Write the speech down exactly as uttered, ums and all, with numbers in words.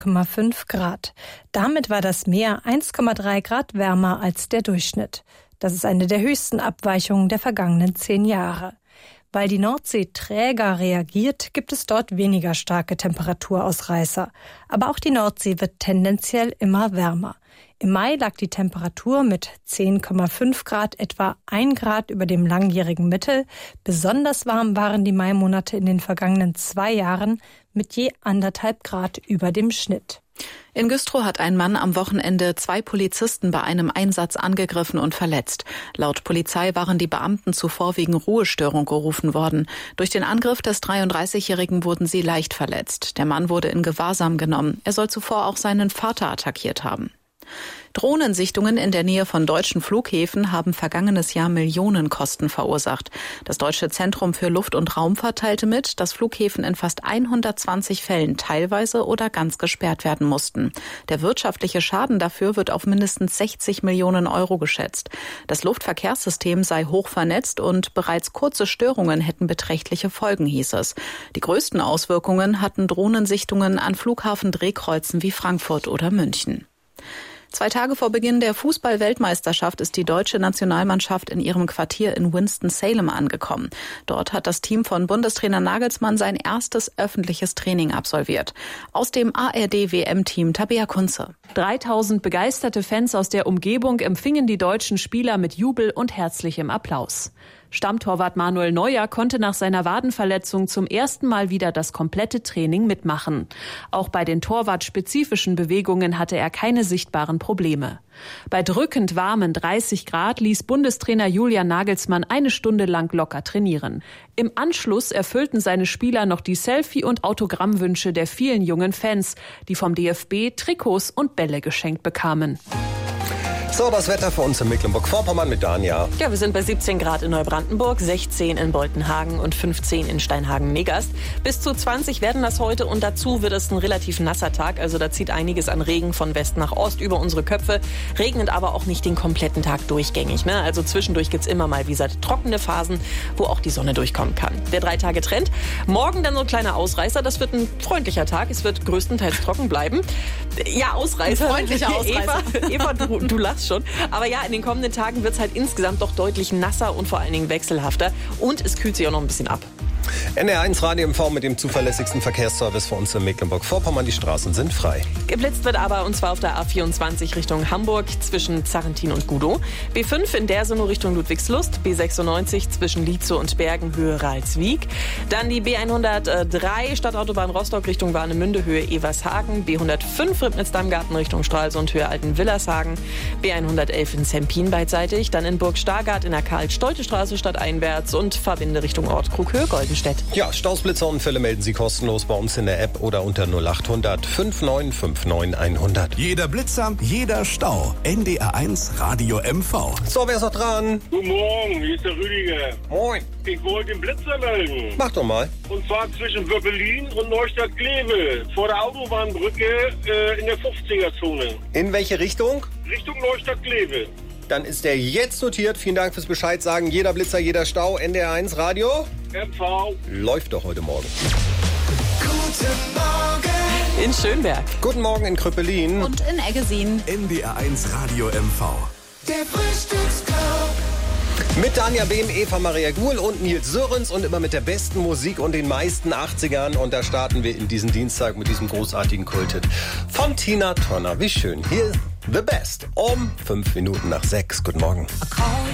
Komma fünf Grad. Damit war das Meer eins Komma drei Grad wärmer als der Durchschnitt. Das ist eine der höchsten Abweichungen der vergangenen zehn Jahre. Weil die Nordsee träger reagiert, gibt es dort weniger starke Temperaturausreißer. Aber auch die Nordsee wird tendenziell immer wärmer. Im Mai lag die Temperatur mit zehn Komma fünf Grad etwa ein Grad über dem langjährigen Mittel. Besonders warm waren die Maimonate in den vergangenen zwei Jahren mit je anderthalb Grad über dem Schnitt. In Güstrow hat ein Mann am Wochenende zwei Polizisten bei einem Einsatz angegriffen und verletzt. Laut Polizei waren die Beamten zuvor wegen Ruhestörung gerufen worden. Durch den Angriff des dreiunddreißigjährigen wurden sie leicht verletzt. Der Mann wurde in Gewahrsam genommen. Er soll zuvor auch seinen Vater attackiert haben. Drohnensichtungen in der Nähe von deutschen Flughäfen haben vergangenes Jahr Millionenkosten verursacht. Das Deutsche Zentrum für Luft- und Raumfahrt teilte mit, dass Flughäfen in fast hundertzwanzig Fällen teilweise oder ganz gesperrt werden mussten. Der wirtschaftliche Schaden dafür wird auf mindestens sechzig Millionen Euro geschätzt. Das Luftverkehrssystem sei hoch vernetzt und bereits kurze Störungen hätten beträchtliche Folgen, hieß es. Die größten Auswirkungen hatten Drohnensichtungen an Flughafendrehkreuzen wie Frankfurt oder München. Zwei Tage vor Beginn der Fußball-Weltmeisterschaft ist die deutsche Nationalmannschaft in ihrem Quartier in Winston-Salem angekommen. Dort hat das Team von Bundestrainer Nagelsmann sein erstes öffentliches Training absolviert. Aus dem A R D-W M-Team Tabea Kunze. dreitausend begeisterte Fans aus der Umgebung empfingen die deutschen Spieler mit Jubel und herzlichem Applaus. Stammtorwart Manuel Neuer konnte nach seiner Wadenverletzung zum ersten Mal wieder das komplette Training mitmachen. Auch bei den torwartspezifischen Bewegungen hatte er keine sichtbaren Probleme. Bei drückend warmen dreißig Grad ließ Bundestrainer Julian Nagelsmann eine Stunde lang locker trainieren. Im Anschluss erfüllten seine Spieler noch die Selfie- und Autogrammwünsche der vielen jungen Fans, die vom D F B Trikots und Bälle geschenkt bekamen. So, das Wetter für uns in Mecklenburg-Vorpommern mit Dania. Ja, wir sind bei siebzehn Grad in Neubrandenburg, sechzehn in Boltenhagen und fünfzehn in Steinhagen-Negast. Bis zu zwanzig werden das heute und dazu wird es ein relativ nasser Tag. Also da zieht einiges an Regen von West nach Ost über unsere Köpfe. Regnet aber auch nicht den kompletten Tag durchgängig. Ne? Also zwischendurch gibt's immer mal, wie gesagt, trockene Phasen, wo auch die Sonne durchkommen kann. Der drei Tage Trend. Morgen dann so ein kleiner Ausreißer. Das wird ein freundlicher Tag. Es wird größtenteils trocken bleiben. Ja, Ausreißer. Ein freundlicher Ausreißer. Eva, Eva du, du lachst schon. Aber ja, in den kommenden Tagen wird es halt insgesamt doch deutlich nasser und vor allen Dingen wechselhafter. Und es kühlt sich auch noch ein bisschen ab. N R eins Radio M V mit dem zuverlässigsten Verkehrsservice für uns in Mecklenburg-Vorpommern. Die Straßen sind frei. Geblitzt wird aber, und zwar auf der A vierundzwanzig Richtung Hamburg zwischen Zarrentin und Gudow. B fünf in der Sinne Richtung Ludwigslust. B sechsundneunzig zwischen Lietzow und Bergen Höhe Ralswiek. Dann die B hundertdrei Stadtautobahn Rostock Richtung Warnemünde Höhe Evershagen. B hundertfünf Ribnitz-Dammgarten Richtung Stralsund Höhe Altenwillershagen. B hundertelf in Zempin beidseitig. Dann in Burg Stargard in der Karl-Stolte-Straße stadteinwärts und Verbinde Richtung Ortkrug Höhe Goldenstedt. Ja, Stausblitzerunfälle melden Sie kostenlos bei uns in der App oder unter null acht hundert fünfundneunzig neunundfünfzig hundert. Jeder Blitzer, jeder Stau. N D R eins Radio M V. So, wer ist noch dran? Guten Morgen, hier ist der Rüdiger. Moin. Ich wollte den Blitzer melden. Mach doch mal. Und zwar zwischen Wöppelin und Neustadt-Kleve. Vor der Autobahnbrücke äh, in der fünfziger-Zone. In welche Richtung? Richtung Neustadt-Kleve. Dann ist der jetzt notiert. Vielen Dank fürs Bescheid sagen. Jeder Blitzer, jeder Stau. N D R eins Radio. M V. Läuft doch heute Morgen. Guten Morgen. In Schönberg. Guten Morgen in Krüppelin. Und in Eggesin. N D R eins Radio M V. Der Frühstücksclub. Mit Danja Behm, Eva Maria Guhl und Nils Sörens und immer mit der besten Musik und den meisten achtzigern. Und da starten wir in diesen Dienstag mit diesem großartigen Kulthit von Tina Turner. Wie schön. Hier The Best um fünf Minuten nach sechs. Guten Morgen.